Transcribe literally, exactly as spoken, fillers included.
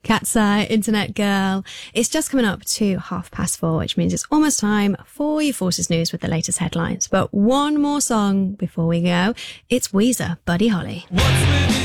Cat's Eye, Internet Girl. It's just coming up to half past four, which means it's almost time for your Forces News with the latest headlines. But one more song before we go. It's Weezer, Buddy Holly. What's with